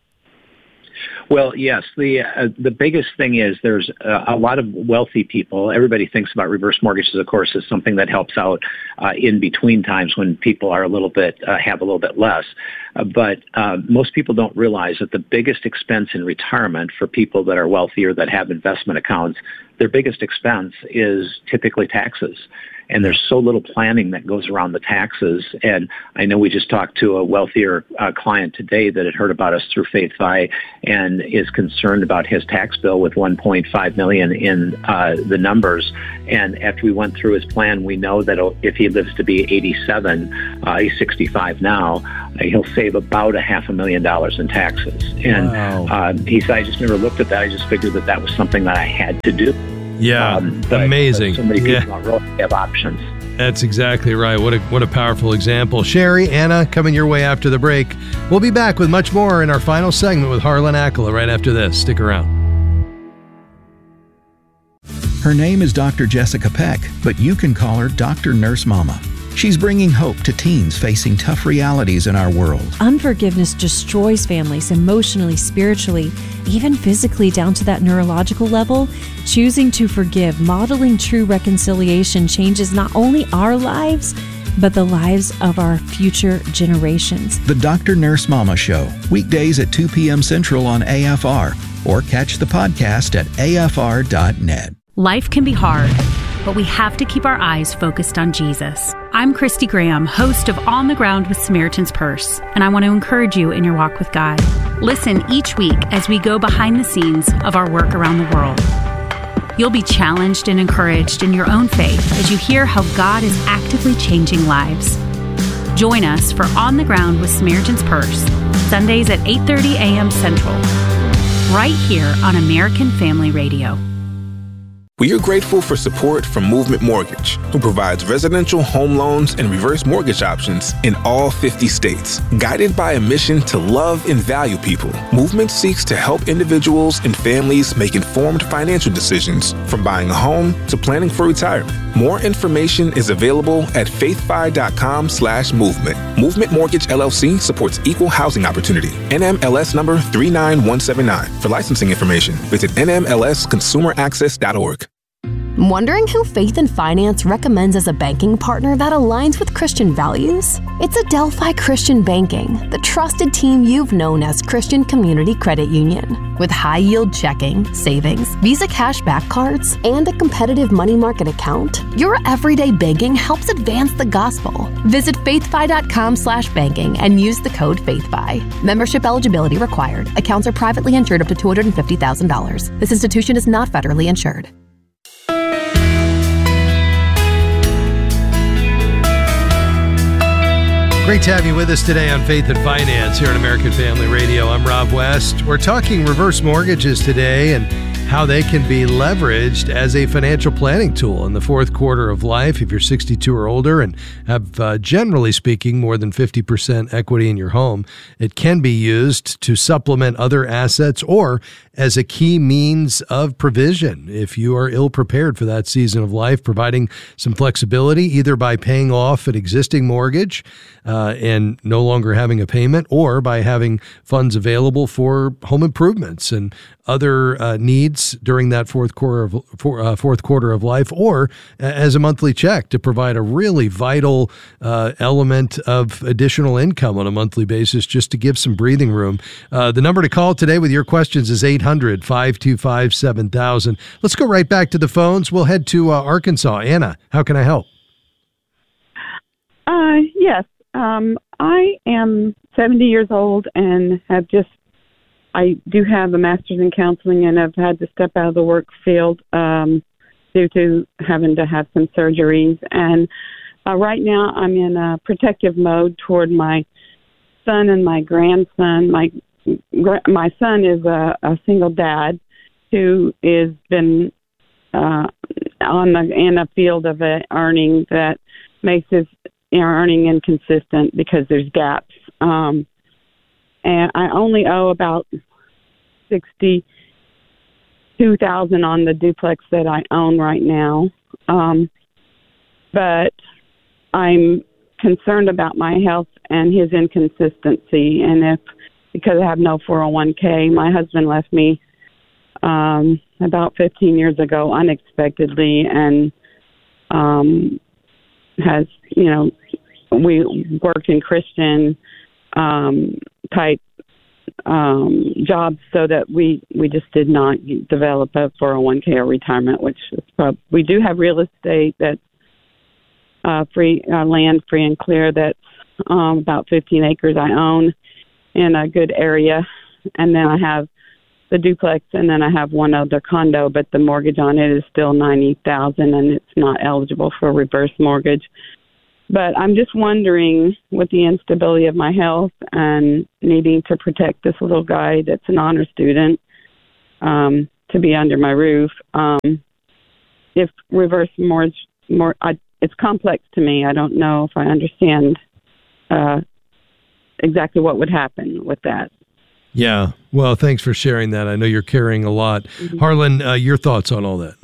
Well, yes. The uh, the biggest thing is there's uh, a lot of wealthy people. Everybody thinks about reverse mortgages, of course, as something that helps out uh, in between times when people are a little bit uh, have a little bit less. Uh, but uh, most people don't realize that the biggest expense in retirement for people that are wealthy or that have investment accounts, their biggest expense is typically taxes. and there's so little planning that goes around the taxes. And I know we just talked to a wealthier uh, client today that had heard about us through FaithFi and is concerned about his tax bill with one point five million dollars in uh, the numbers. And after we went through his plan, we know that if he lives to be eighty-seven, uh, he's sixty-five now, uh, he'll save about a half a million dollars in taxes. And wow. uh, he said, I just never looked at that. I just figured that that was something that I had to do. Yeah, um, but, amazing. But so many people yeah. don't really have options. That's exactly right. What a what a powerful example. Sherry, Anna, coming your way after the break. We'll be back with much more in our final segment with Harlan Accola right after this. Stick around. Her name is Doctor Jessica Peck, but you can call her Doctor Nurse Mama. She's bringing hope to teens facing tough realities in our world. Unforgiveness destroys families emotionally, spiritually, even physically down to that neurological level. Choosing to forgive, modeling true reconciliation changes not only our lives, but the lives of our future generations. The Doctor Nurse Mama Show, weekdays at two p.m. Central on A F R, or catch the podcast at A F R dot net. Life can be hard, but we have to keep our eyes focused on Jesus. I'm Christy Graham, host of On the Ground with Samaritan's Purse, and I want to encourage you in your walk with God. Listen each week as we go behind the scenes of our work around the world. You'll be challenged and encouraged in your own faith as you hear how God is actively changing lives. Join us for On the Ground with Samaritan's Purse, Sundays at eight thirty a.m. Central, right here on American Family Radio. We are grateful for support from Movement Mortgage, who provides residential home loans and reverse mortgage options in all fifty states. Guided by a mission to love and value people, Movement seeks to help individuals and families make informed financial decisions, from buying a home to planning for retirement. More information is available at faithfi.com slash movement. Movement Mortgage L L C supports equal housing opportunity. N M L S number three nine one seven nine. For licensing information, visit N M L S consumer access dot org. Wondering who Faith and Finance recommends as a banking partner that aligns with Christian values? It's Adelphi Christian Banking, the trusted team you've known as Christian Community Credit Union. With high-yield checking, savings, Visa cashback cards, and a competitive money market account, your everyday banking helps advance the gospel. Visit faithfi.com slash banking and use the code FaithFi. Membership eligibility required. Accounts are privately insured up to two hundred fifty thousand dollars. This institution is not federally insured. Great to have you with us today on Faith and Finance here on American Family Radio. I'm Rob West. We're talking reverse mortgages today and how they can be leveraged as a financial planning tool in the fourth quarter of life if you're sixty-two or older and have, uh, generally speaking, more than fifty percent equity in your home. It can be used to supplement other assets or as a key means of provision if you are ill-prepared for that season of life, providing some flexibility either by paying off an existing mortgage uh, and no longer having a payment, or by having funds available for home improvements and other uh, needs during that fourth quarter of for, uh, fourth quarter of life, or as a monthly check to provide a really vital uh, element of additional income on a monthly basis, just to give some breathing room. Uh, the number to call today with your questions is eight hundred, five two five, seven thousand. Let's go right back to the phones. We'll head to uh, Arkansas. Anna, how can I help? Uh, yes. Um, I am seventy years old and have just I do have a master's in counseling, and I've had to step out of the work field um, due to having to have some surgeries. And uh, right now I'm in a protective mode toward my son and my grandson. My my son is a, a single dad who has been uh, on the in a field of uh, earning that makes his you know, earning inconsistent because there's gaps. Um, And I only owe about sixty-two thousand dollars on the duplex that I own right now. Um, but I'm concerned about my health and his inconsistency. And if, because I have no four oh one k, my husband left me um, about fifteen years ago unexpectedly, and um, has, you know, we worked in Christian um, type um, jobs, so that we, we just did not develop a four oh one k or retirement, which is probably, we do have real estate that's uh, free uh, land free and clear that's um, about fifteen acres I own in a good area. And then I have the duplex, and then I have one other condo, but the mortgage on it is still ninety thousand dollars, and it's not eligible for a reverse mortgage. But I'm just wondering, with the instability of my health and needing to protect this little guy that's an honor student um, to be under my roof, um, if reverse mortgage, more, I, it's complex to me. I don't know if I understand uh, exactly what would happen with that. Yeah. Well, thanks for sharing that. I know you're carrying a lot. Mm-hmm. Harlan, uh, your thoughts on all that?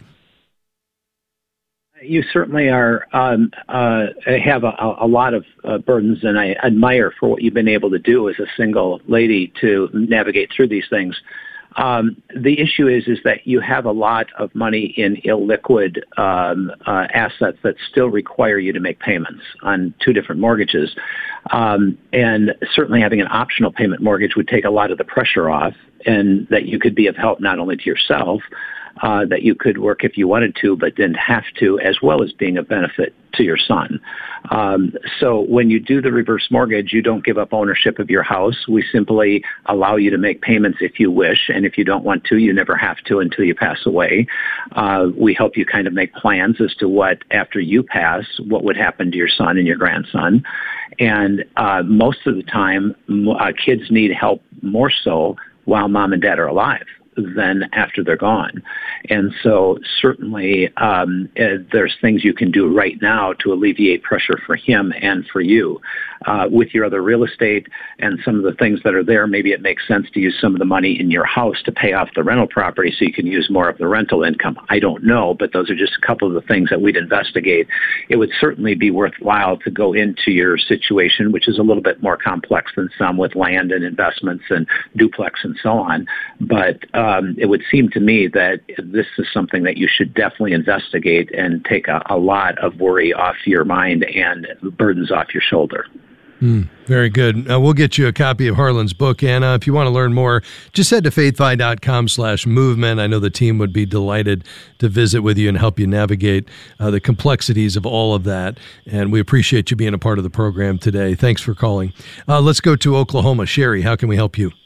You certainly are um, uh, have a, a lot of uh, burdens, and I admire for what you've been able to do as a single lady to navigate through these things. Um, the issue is is that you have a lot of money in illiquid um, uh, assets that still require you to make payments on two different mortgages. Um, and certainly having an optional payment mortgage would take a lot of the pressure off, and that you could be of help not only to yourself, Uh, that you could work if you wanted to, but didn't have to, as well as being a benefit to your son. Um, so when you do the reverse mortgage, you don't give up ownership of your house. We simply allow you to make payments if you wish, and if you don't want to, you never have to until you pass away. Uh, we help you kind of make plans as to what, after you pass, what would happen to your son and your grandson. And uh, most of the time, uh, kids need help more so while mom and dad are alive than after they're gone. And so certainly um, uh, there's things you can do right now to alleviate pressure for him and for you. Uh, with your other real estate and some of the things that are there, maybe it makes sense to use some of the money in your house to pay off the rental property so you can use more of the rental income. I don't know, but those are just a couple of the things that we'd investigate. It would certainly be worthwhile to go into your situation, which is a little bit more complex than some with land and investments and duplex and so on. But um, it would seem to me that this is something that you should definitely investigate and take a, a lot of worry off your mind and burdens off your shoulder. Mm, very good. Uh, we'll get you a copy of Harlan's book, Anna. If you want to learn more, just head to faithfi.com slash movement. I know the team would be delighted to visit with you and help you navigate uh, the complexities of all of that. And we appreciate you being a part of the program today. Thanks for calling. Uh, let's go to Oklahoma. Sherry, how can we help you?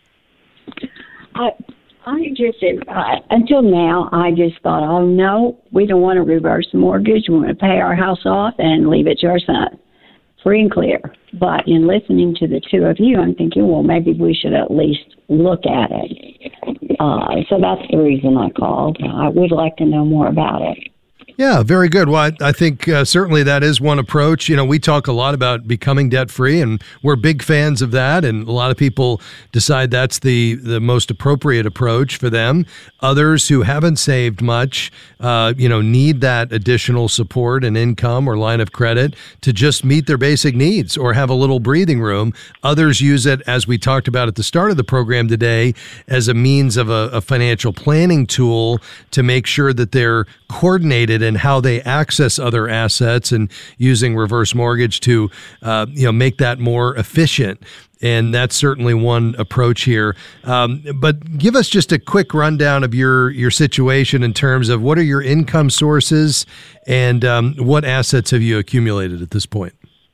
I, I just, uh, until now, I just thought, oh, no, we don't want to reverse the mortgage. We want to pay our house off and leave it to our son. Free and clear. But in listening to the two of you, I'm thinking, well, maybe we should at least look at it. Uh, so that's the reason I called. I would like to know more about it. Yeah, very good. Well, I, I think uh, certainly that is one approach. You know, we talk a lot about becoming debt-free, and we're big fans of that, and a lot of people decide that's the, the most appropriate approach for them. Others who haven't saved much, uh, you know, need that additional support and income or line of credit to just meet their basic needs or have a little breathing room. Others use it, as we talked about at the start of the program today, as a means of a, a financial planning tool to make sure that they're coordinated and how they access other assets, and using reverse mortgage to uh, you know make that more efficient. And that's certainly one approach here. Um, but give us just a quick rundown of your your situation in terms of what are your income sources and um, what assets have you accumulated at this point?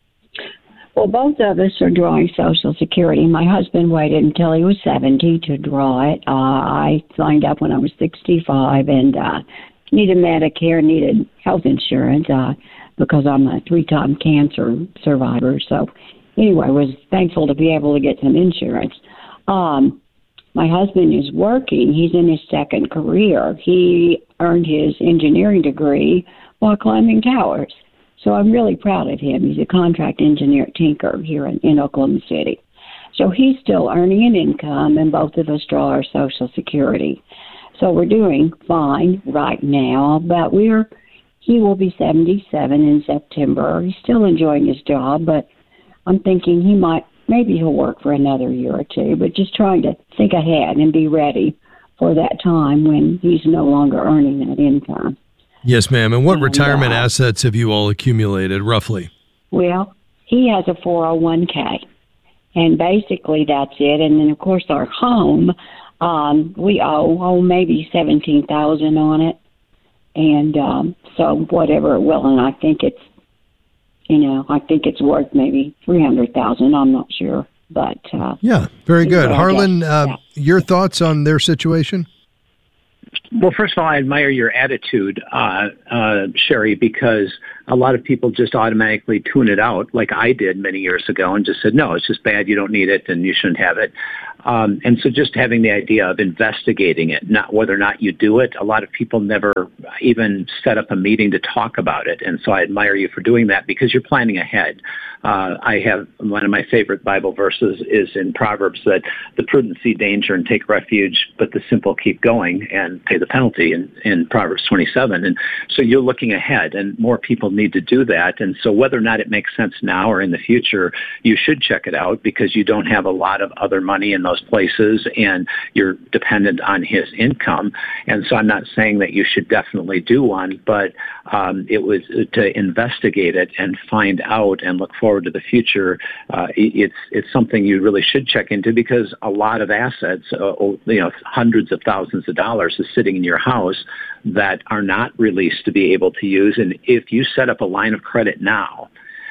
Well, both of us are drawing Social Security. My husband waited until he was seventy to draw it. Uh, I signed up when I was sixty-five, and uh, needed Medicare, needed health insurance uh, because I'm a three-time cancer survivor. So anyway, I was thankful to be able to get some insurance. Um, my husband is working. He's in his second career. He earned his engineering degree while climbing towers. So I'm really proud of him. He's a contract engineer at Tinker here in, in Oklahoma City. So he's still earning an income, and both of us draw our Social Security. So we're doing fine right now, but we're he will be seventy-seven in September. He's still enjoying his job, but I'm thinking he might, maybe he'll work for another year or two, but just trying to think ahead and be ready for that time when he's no longer earning that income. Yes, ma'am. And what and, retirement uh, assets have you all accumulated, roughly? Well, he has a four oh one k, and basically that's it. And then, of course, our home, Um, we owe, oh, maybe seventeen thousand dollars on it. And um, so whatever it will, and I think it's You know, I think it's worth maybe three hundred thousand. I'm not sure, but uh, yeah, very good. yeah, Harlan, uh, yeah. your thoughts on their situation? Well, first of all, I admire your attitude, uh, uh, Sherry, because a lot of people just automatically tune it out, like I did many years ago, and just said, no, it's just bad, you don't need it, and you shouldn't have it. Um, and so just having the idea of investigating it, not whether or not you do it, a lot of people never even set up a meeting to talk about it. And so I admire you for doing that because you're planning ahead. Uh, I have one of my favorite Bible verses is in Proverbs that the prudent see danger and take refuge, but the simple keep going and pay the penalty in, in Proverbs twenty-seven. And so you're looking ahead, and more people need to do that. And so whether or not it makes sense now or in the future, you should check it out because you don't have a lot of other money in those places and you're dependent on his income. And so I'm not saying that you should definitely do one, but um, it was to investigate it and find out and look forward to the future. Uh, it's it's something you really should check into because a lot of assets, uh, you know, hundreds of thousands of dollars is sitting in your house that are not released to be able to use. And if you set up a line of credit now,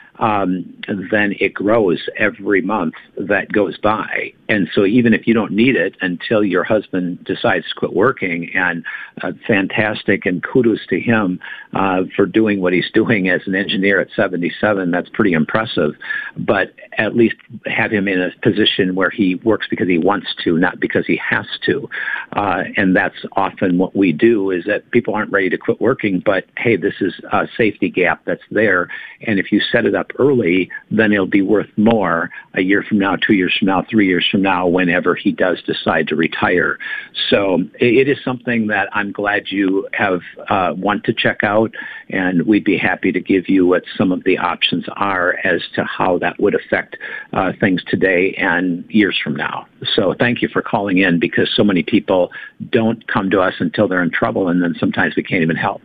um, then it grows every month that goes by. And so even if you don't need it until your husband decides to quit working, and uh, fantastic, and kudos to him uh, for doing what he's doing as an engineer at seventy-seven, that's pretty impressive. But at least have him in a position where he works because he wants to, not because he has to. Uh, and that's often what we do, is that people aren't ready to quit working, but hey, this is a safety gap that's there. And if you set it up early, then it'll be worth more a year from now, two years from now, three years from now, whenever he does decide to retire. So it is something that I'm glad you have uh, want to check out, and we'd be happy to give you what some of the options are as to how that would affect uh, things today and years from now. So thank you for calling in, because so many people don't come to us until they're in trouble, and then sometimes we can't even help.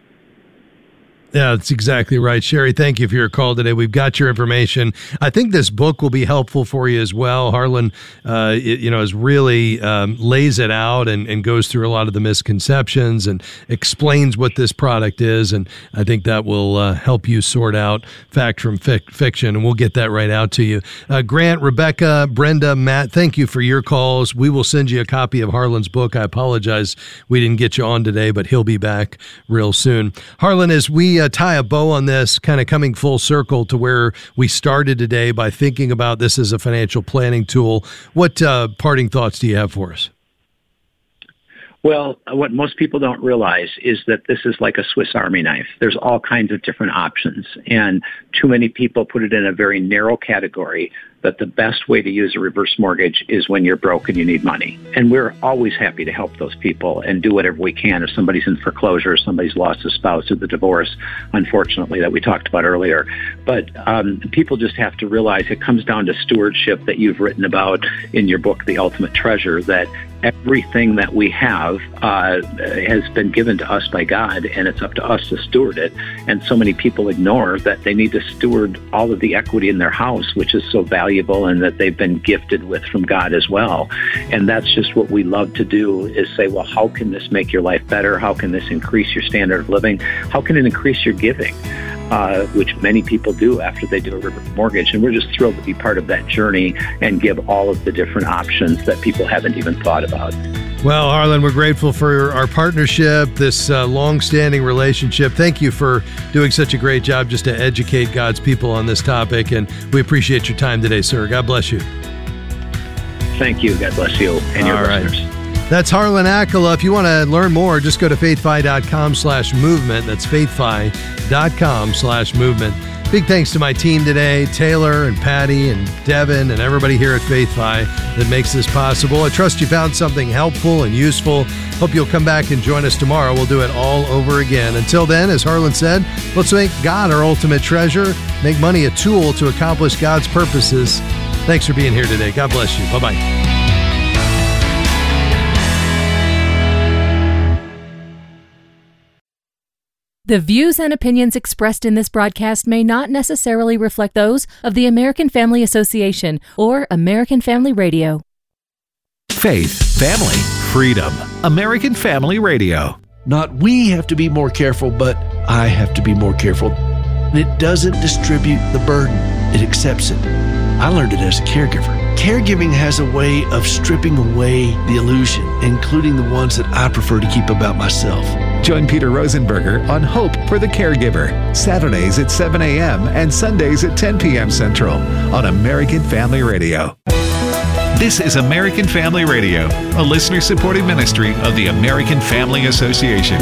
Yeah, that's exactly right. Sherry, thank you for your call today. We've got your information. I think this book will be helpful for you as well. Harlan, uh, it, you know, is really um, lays it out and, and goes through a lot of the misconceptions and explains what this product is. And I think that will uh, help you sort out fact from fic- fiction. And we'll get that right out to you. Uh, Grant, Rebecca, Brenda, Matt, thank you for your calls. We will send you a copy of Harlan's book. I apologize we didn't get you on today, but he'll be back real soon. Harlan, as we Uh, tie a bow on this, kind of coming full circle to where we started today by thinking about this as a financial planning tool, what uh, parting thoughts do you have for us? Well, what most people don't realize is that this is like a Swiss Army knife. There's all kinds of different options, and too many people put it in a very narrow category, that the best way to use a reverse mortgage is when you're broke and you need money. And we're always happy to help those people and do whatever we can. If somebody's in foreclosure, somebody's lost a spouse, or the divorce, unfortunately, that we talked about earlier. But um, people just have to realize it comes down to stewardship that you've written about in your book, The Ultimate Treasure, that everything that we have uh, has been given to us by God, and it's up to us to steward it. And so many people ignore that they need to steward all of the equity in their house, which is so valuable and that they've been gifted with from God as well. And that's just what we love to do, is say, well, how can this make your life better? How can this increase your standard of living? How can it increase your giving? Uh, which many people do after they do a reverse mortgage. And we're just thrilled to be part of that journey and give all of the different options that people haven't even thought about. Well, Harlan, we're grateful for our partnership, this uh, long-standing relationship. Thank you for doing such a great job just to educate God's people on this topic, and we appreciate your time today, sir. God bless you. Thank you. God bless you and your All right. listeners. That's Harlan Akela. If you want to learn more, just go to faithfi.com slash movement. That's faithfi.com slash movement. Big thanks to my team today, Taylor and Patty and Devin and everybody here at FaithFi that makes this possible. I trust you found something helpful and useful. Hope you'll come back and join us tomorrow. We'll do it all over again. Until then, as Harlan said, let's make God our ultimate treasure, make money a tool to accomplish God's purposes. Thanks for being here today. God bless you. Bye-bye. The views and opinions expressed in this broadcast may not necessarily reflect those of the American Family Association or American Family Radio. Faith, family, freedom. American Family Radio. Not we have to be more careful, but I have to be more careful. and it doesn't distribute the burden. It accepts it. I learned it as a caregiver. Caregiving has a way of stripping away the illusion, including the ones that I prefer to keep about myself. Join Peter Rosenberger on Hope for the Caregiver, Saturdays at seven a.m. and Sundays at ten p.m. Central on American Family Radio. This is American Family Radio, a listener-supported ministry of the American Family Association.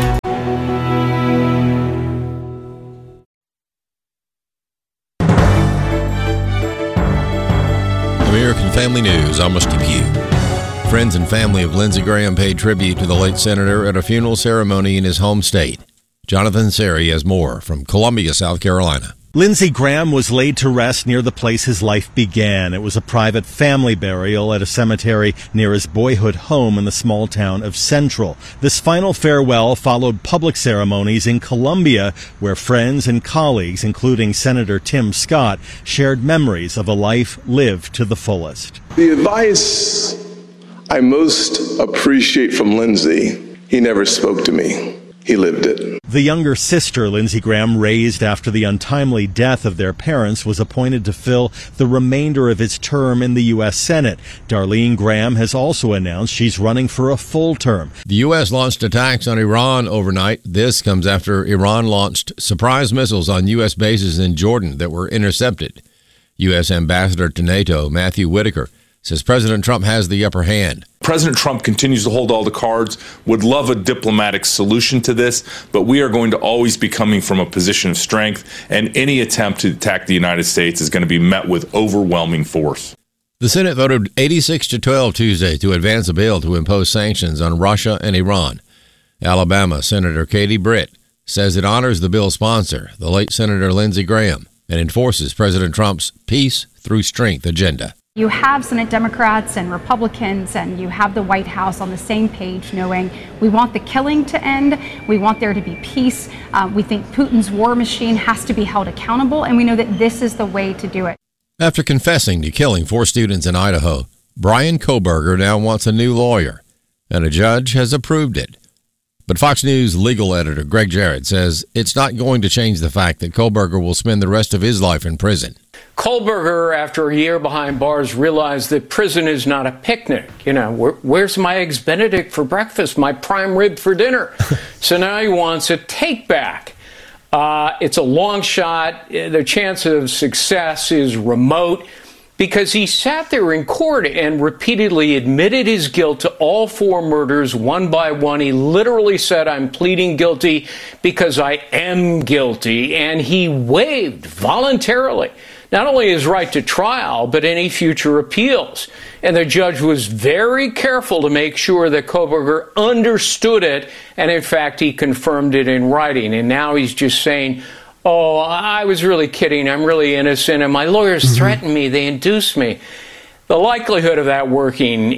American Family News, I'm Rusty Pugh. Friends and family of Lindsey Graham paid tribute to the late senator at a funeral ceremony in his home state. Jonathan Seri has more from Columbia, South Carolina. Lindsey Graham was laid to rest near the place his life began. It was a private family burial at a cemetery near his boyhood home in the small town of Central. This final farewell followed public ceremonies in Columbia, where friends and colleagues, including Senator Tim Scott, shared memories of a life lived to the fullest. The advice I most appreciate from Lindsey, he never spoke to me. He lived it. The younger sister Lindsey Graham raised after the untimely death of their parents was appointed to fill the remainder of his term in the U S Senate. Darlene Graham has also announced she's running for a full term. The U S launched attacks on Iran overnight. This comes after Iran launched surprise missiles on U S bases in Jordan that were intercepted. U S Ambassador to NATO, Matthew Whitaker, says President Trump has the upper hand. President Trump continues to hold all the cards, would love a diplomatic solution to this, but we are going to always be coming from a position of strength, and any attempt to attack the United States is going to be met with overwhelming force. The Senate voted eighty-six to twelve Tuesday to advance a bill to impose sanctions on Russia and Iran. Alabama Senator Katie Britt says it honors the bill's sponsor, the late Senator Lindsey Graham, and enforces President Trump's peace through strength agenda. You have Senate Democrats and Republicans, and you have the White House on the same page, knowing we want the killing to end, we want there to be peace, uh, we think Putin's war machine has to be held accountable, and we know that this is the way to do it. After confessing to killing four students in Idaho, Bryan Kohberger now wants a new lawyer, and a judge has approved it. But Fox News legal editor Greg Jarrett says it's not going to change the fact that Kohberger will spend the rest of his life in prison. Kohberger, after a year behind bars, realized that prison is not a picnic. You know, where, where's my Eggs Benedict for breakfast, my prime rib for dinner? So now he wants a take back. Uh, it's a long shot. The chance of success is remote, because he sat there in court and repeatedly admitted his guilt to all four murders one by one. He literally said, I'm pleading guilty because I am guilty. And he waived voluntarily not only his right to trial, but any future appeals. And the judge was very careful to make sure that Kohberger understood it. And in fact, he confirmed it in writing. And now he's just saying, oh, I was really kidding. I'm really innocent. And my lawyers mm-hmm. threatened me. They induced me. The likelihood of that working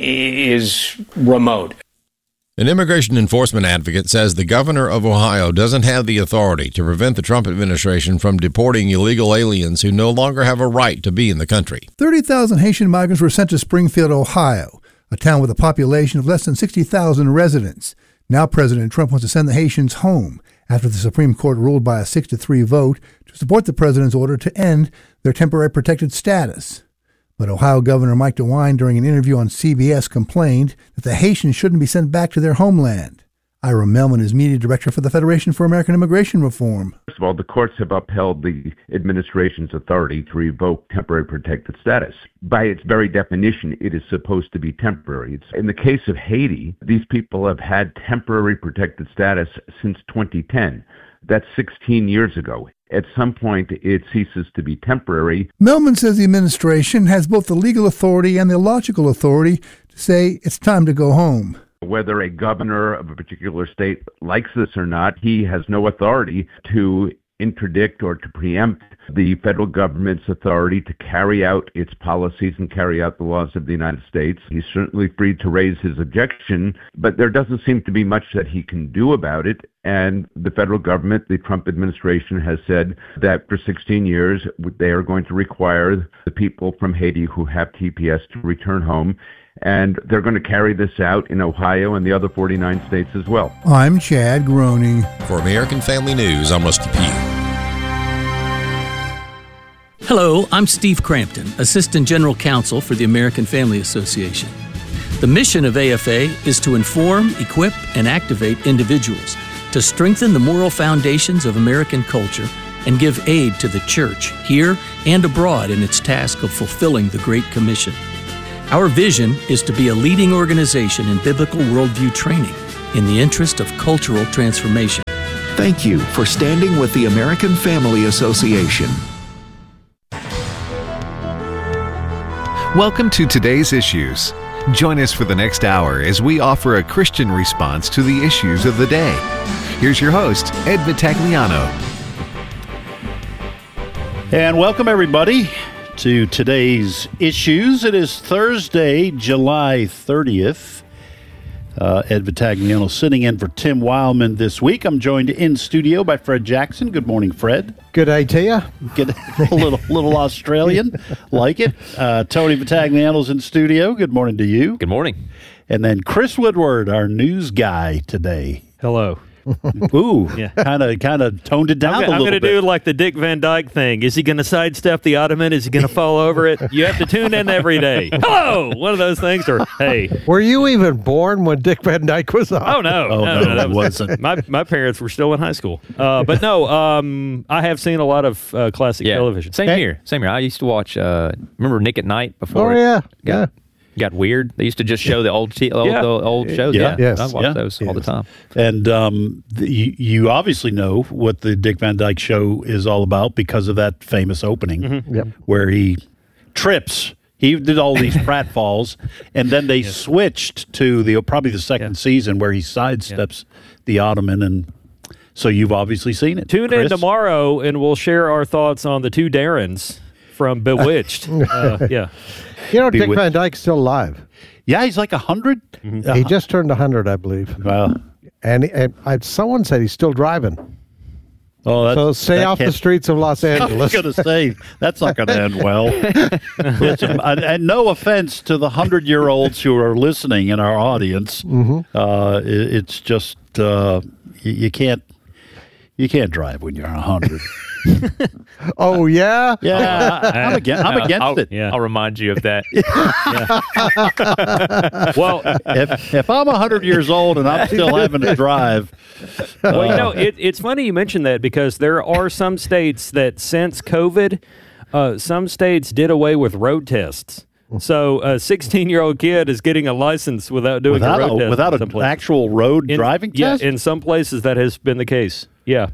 is remote. An immigration enforcement advocate says the governor of Ohio doesn't have the authority to prevent the Trump administration from deporting illegal aliens who no longer have a right to be in the country. thirty thousand Haitian migrants were sent to Springfield, Ohio, a town with a population of less than sixty thousand residents. Now President Trump wants to send the Haitians home after the Supreme Court ruled by a six to three vote to support the president's order to end their temporary protected status. But Ohio Governor Mike DeWine, during an interview on C B S, complained that the Haitians shouldn't be sent back to their homeland. Ira Melman is media director for the Federation for American Immigration Reform. First of all, the courts have upheld the administration's authority to revoke temporary protected status. By its very definition, it is supposed to be temporary. It's, in the case of Haiti, these people have had temporary protected status since twenty ten. That's sixteen years ago. At some point, it ceases to be temporary. Melman says the administration has both the legal authority and the logical authority to say it's time to go home. Whether a governor of a particular state likes this or not, he has no authority to interdict or to preempt the federal government's authority to carry out its policies and carry out the laws of the United States. He's certainly free to raise his objection, but there doesn't seem to be much that he can do about it. And the federal government, the Trump administration, has said that for sixteen years, they are going to require the people from Haiti who have T P S to return home. And they're going to carry this out in Ohio and the other forty-nine states as well. I'm Chad Groening. For American Family News, I'm Rusty Pugh. Hello, I'm Steve Crampton, Assistant General Counsel for the American Family Association. The mission of A F A is to inform, equip, and activate individuals to strengthen the moral foundations of American culture and give aid to the church here and abroad in its task of fulfilling the Great Commission. Our vision is to be a leading organization in biblical worldview training in the interest of cultural transformation. Thank you for standing with the American Family Association. Welcome to Today's Issues. Join us for the next hour as we offer a Christian response to the issues of the day. Here's your host, Ed Vitagliano. And welcome, everybody, to Today's Issues. It is Thursday, July thirtieth. Uh, Ed Vitagliano sitting in for Tim Wildman this week. I'm joined in studio by Fred Jackson. Good morning, Fred. Good day to you. Get a little little Australian, like it. Uh, Tony Vitagliano's in studio. Good morning to you. Good morning. And then Chris Woodward, our news guy today. Hello. Ooh, yeah. kind of kind of toned it down I'm, a little I'm gonna bit. do like the Dick Van Dyke thing. Is he going to sidestep the ottoman? Is he going to fall over it? You have to tune in every day. Hello! One of those things, or hey. Were you even born when Dick Van Dyke was on? Oh, no. Oh, no, no, no that it was, wasn't. My, my parents were still in high school. Uh, but no, um, I have seen a lot of uh, classic yeah. television. Same Hey. here. Same here. I used to watch, uh, remember Nick at Night before Oh, it yeah. got, Yeah. got weird? They used to just show the old t- old, Yeah. the old shows. Yeah. Yeah, Yes. I watched Yeah. those all the time. And um, the, you, you obviously know what the Dick Van Dyke Show is all about because of that famous opening Mm-hmm. Yep. where he trips. He did all these pratfalls, and then they switched to the probably the second Yeah. season where he sidesteps the ottoman, and so you've obviously seen it. Tune Chris? in tomorrow, and we'll share our thoughts on the two Darrens from Bewitched. uh, yeah. You know, Be Dick with- Van Dyke's still alive. Yeah, he's like a hundred. He just turned one hundred, I believe. Wow. And, and I, someone said he's still driving. Oh, that's, So stay that off the can't- streets of Los I was Angeles. going to say, that's not going to end well. Listen, and, and no offense to the hundred-year-olds who are listening in our audience. Mm-hmm. Uh, it, it's just uh, you, you can't you can't drive when you're a hundred. Oh, yeah? Yeah, I, I'm against, I'm against I'll, it. yeah. I'll remind you of that. Well, If if I'm a hundred years old and I'm still having to drive, Well, you uh, know, it, it's funny you mentioned that because there are some states that since COVID, uh, some states did away with road tests. So a sixteen-year-old kid is getting a license without doing without a road a, test. without in an some places. actual road In- driving yeah, test. in some places that has been the case. Yeah.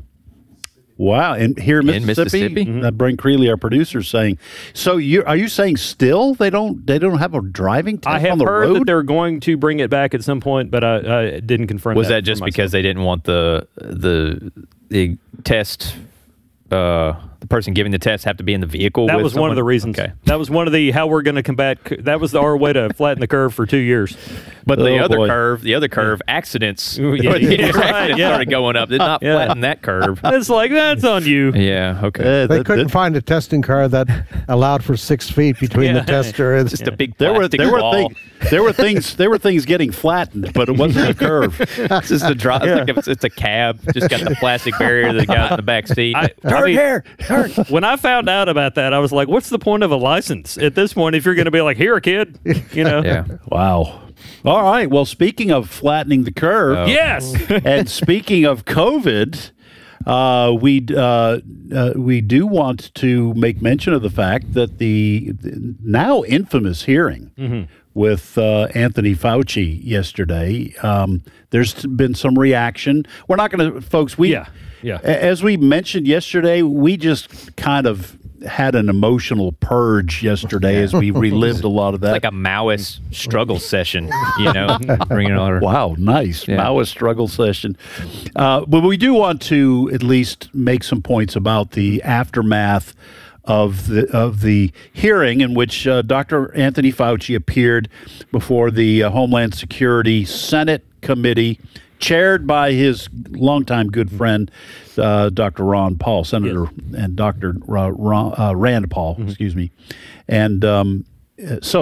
Wow, and here in In Mississippi, Mississippi? uh, Brent Creeley, our producer, is saying. So, you are you saying still they don't they don't have a driving test I have on the heard road? that they're going to bring it back at some point, but I, I didn't confirm Was that. that just for because myself. they didn't want the the the test? Uh, the person giving the test have to be in the vehicle. That with was one of the someone? reasons. Okay. That was one of the how we're going to combat. That was our way to flatten the curve for two years. But the Oh, other boy. curve, the other curve, accidents, Ooh, yeah, the yeah, accidents right, yeah. started going up. Did not Yeah. flatten that curve. It's like that's on you. Yeah. Okay. Uh, They that- couldn't that- find a testing car that allowed for six feet between Yeah. the tester and Just a big there were plastic there were wall. things there were things there were things getting flattened, but it wasn't a curve. It's just a drive. Yeah. It's, it's a cab. Just got the plastic barrier that got in the back seat. I, I mean, when I found out about that, I was like, "What's the point of a license at this point if you're going to be like, here, kid?" You know? yeah. Wow. All right. Well, speaking of flattening the curve, Oh. Yes. and speaking of COVID, uh, we uh, uh, we do want to make mention of the fact that the, the now infamous hearing Mm-hmm. with uh, Anthony Fauci yesterday, um, there's been some reaction. We're not going to, folks. We Yeah, yeah. a- as we mentioned yesterday, we just kind of had an emotional purge yesterday as we relived a lot of that. Like a Maoist struggle session, you know, bringing all our Wow, nice. Yeah. Maoist struggle session. Uh, but we do want to at least make some points about the aftermath of the of the hearing in which uh, Doctor Anthony Fauci appeared before the uh, Homeland Security Senate Committee, chaired by his longtime good friend, uh, Doctor Ron Paul, Senator and Doctor Ra- Ron, uh, Rand Paul, excuse me. And um, uh, so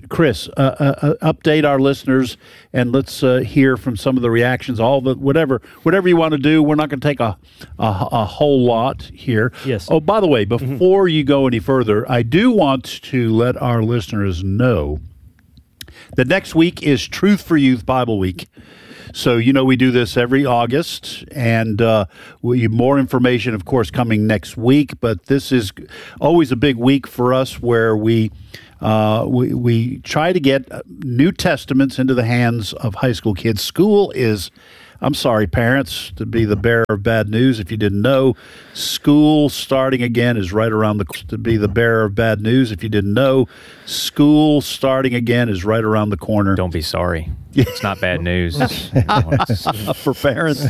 Chris, uh, uh, update our listeners, and let's uh, hear from some of the reactions. All the whatever, whatever you want to do. We're not going to take a, a a whole lot here. Yes. Oh, by the way, before mm-hmm. you go any further, I do want to let our listeners know that next week is Truth for Youth Bible Week. So, you know, we do this every August, and uh, we have more information, of course, coming next week. But this is always a big week for us where we uh, we, we try to get New Testaments into the hands of high school kids. School is, I'm sorry, parents, to be the bearer of bad news. If you didn't know, school starting again is right around the to be the bearer of bad news. If you didn't know, school starting again is right around the corner. Don't be sorry. It's not bad news for parents.